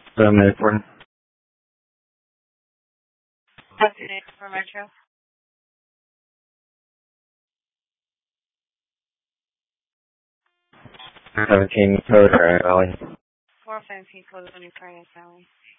Minute for 17 code or Valley. 417 code of New Prairie Valley.